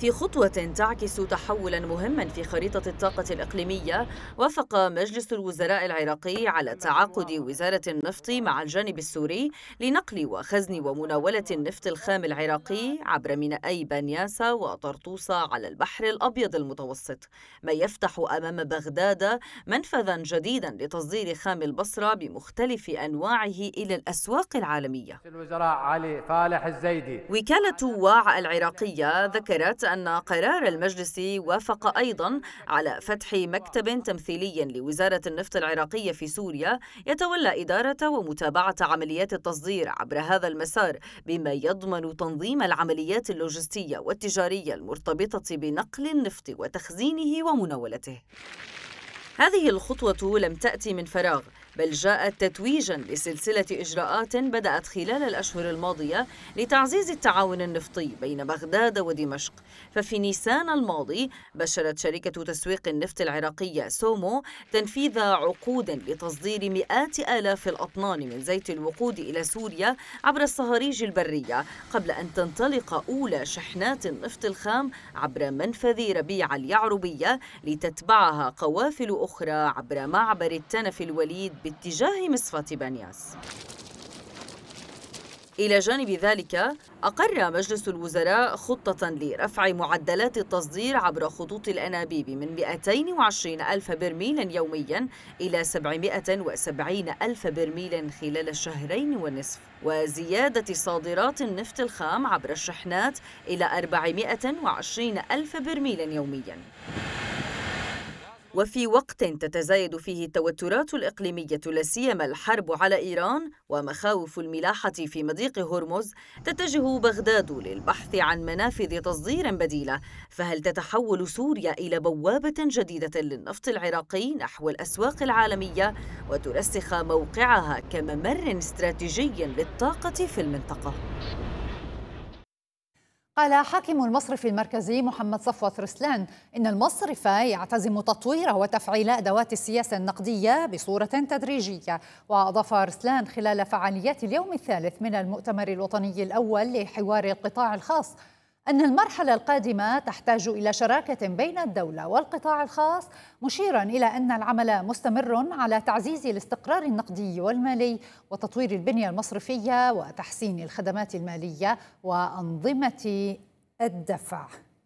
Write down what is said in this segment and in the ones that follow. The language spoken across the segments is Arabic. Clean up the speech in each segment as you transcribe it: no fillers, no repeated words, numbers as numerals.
في خطوة تعكس تحولا مهما في خريطة الطاقة الإقليمية، وافق مجلس الوزراء العراقي على تعاقد وزارة النفط مع الجانب السوري لنقل وخزن ومناولة النفط الخام العراقي عبر مينائي بنياسا وطرطوس على البحر الأبيض المتوسط، ما يفتح أمام بغداد منفذا جديدا لتصدير خام البصرة بمختلف أنواعه إلى الأسواق العالمية. الوزراء علي فالح الزيدي. وكالة واع العراقية ذكرت أن قرار المجلس وافق أيضا على فتح مكتب تمثيلي لوزارة النفط العراقية في سوريا يتولى إدارة ومتابعة عمليات التصدير عبر هذا المسار، بما يضمن تنظيم العمليات اللوجستية والتجارية المرتبطة بنقل النفط وتخزينه ومناولته. هذه الخطوة لم تأتي من فراغ، بل جاءت تتويجا لسلسلة إجراءات بدأت خلال الأشهر الماضية لتعزيز التعاون النفطي بين بغداد ودمشق. ففي نيسان الماضي بشرت شركة تسويق النفط العراقية سومو تنفيذ عقود لتصدير مئات آلاف الأطنان من زيت الوقود إلى سوريا عبر الصهاريج البرية، قبل أن تنطلق أولى شحنات النفط الخام عبر منفذ ربيع اليعربية لتتبعها قوافل أخرى عبر معبر التنف الوليد باتجاه مصفاة بنياس. إلى جانب ذلك، أقر مجلس الوزراء خطة لرفع معدلات التصدير عبر خطوط الأنابيب من 220 ألف برميل يوميا إلى 770 ألف برميل خلال الشهرين والنصف، وزيادة صادرات النفط الخام عبر الشحنات إلى 420 ألف برميل يوميا. وفي وقت تتزايد فيه التوترات الإقليمية لا سيما الحرب على إيران ومخاوف الملاحة في مضيق هرمز، تتجه بغداد للبحث عن منافذ تصدير بديلة. فهل تتحول سوريا إلى بوابة جديدة للنفط العراقي نحو الأسواق العالمية وترسخ موقعها كممر استراتيجي للطاقة في المنطقة؟ قال حاكم المصرف المركزي محمد صفوت رسلان إن المصرف يعتزم تطوير وتفعيل أدوات السياسة النقدية بصورة تدريجية. وأضاف رسلان خلال فعاليات اليوم الثالث من المؤتمر الوطني الأول لحوار القطاع الخاص أن المرحلة القادمة تحتاج إلى شراكة بين الدولة والقطاع الخاص، مشيرا إلى أن العمل مستمر على تعزيز الاستقرار النقدي والمالي وتطوير البنية المصرفية وتحسين الخدمات المالية وأنظمة الدفع.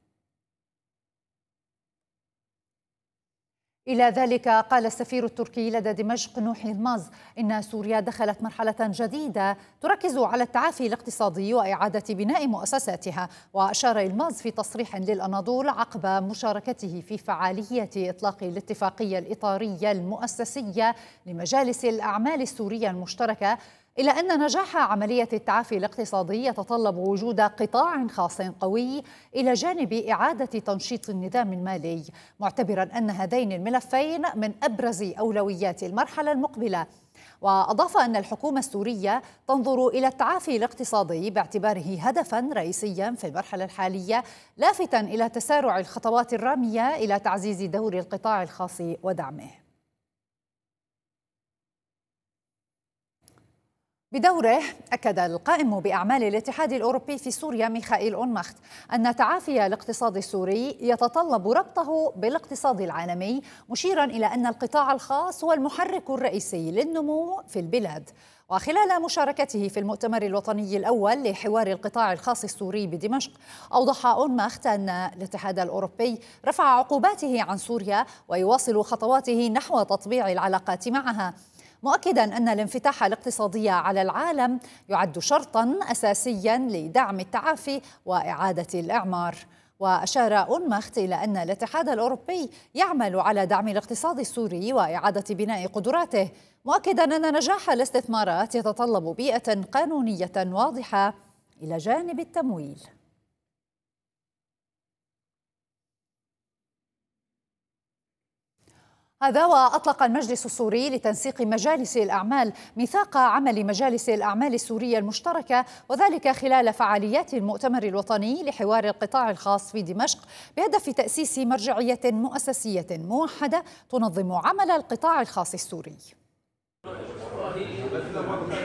إلى ذلك قال السفير التركي لدى دمشق نوحي الماز إن سوريا دخلت مرحلة جديدة تركز على التعافي الاقتصادي وإعادة بناء مؤسساتها. وأشار الماز في تصريح للأناضول عقب مشاركته في فعالية إطلاق الاتفاقية الإطارية المؤسسية لمجالس الأعمال السورية المشتركة إلى أن نجاح عملية التعافي الاقتصادي يتطلب وجود قطاع خاص قوي إلى جانب إعادة تنشيط النظام المالي، معتبرا أن هذين الملفين من أبرز أولويات المرحلة المقبلة. وأضاف أن الحكومة السورية تنظر إلى التعافي الاقتصادي باعتباره هدفا رئيسيا في المرحلة الحالية، لافتا إلى تسارع الخطوات الرامية إلى تعزيز دور القطاع الخاص ودعمه. بدوره أكد القائم بأعمال الاتحاد الأوروبي في سوريا ميخائيل أونماخت أن تعافي الاقتصاد السوري يتطلب ربطه بالاقتصاد العالمي، مشيرا إلى أن القطاع الخاص هو المحرك الرئيسي للنمو في البلاد. وخلال مشاركته في المؤتمر الوطني الأول لحوار القطاع الخاص السوري بدمشق، أوضح أونماخت أن الاتحاد الأوروبي رفع عقوباته عن سوريا ويواصل خطواته نحو تطبيع العلاقات معها، مؤكدا أن الانفتاح الاقتصادي على العالم يعد شرطا أساسيا لدعم التعافي وإعادة الإعمار. وأشار أونماخت إلى أن الاتحاد الأوروبي يعمل على دعم الاقتصاد السوري وإعادة بناء قدراته، مؤكدا أن نجاح الاستثمارات يتطلب بيئة قانونية واضحة إلى جانب التمويل. هذا وأطلق المجلس السوري لتنسيق مجالس الأعمال ميثاق عمل مجالس الأعمال السورية المشتركة، وذلك خلال فعاليات المؤتمر الوطني لحوار القطاع الخاص في دمشق، بهدف تأسيس مرجعية مؤسسية موحدة تنظم عمل القطاع الخاص السوري.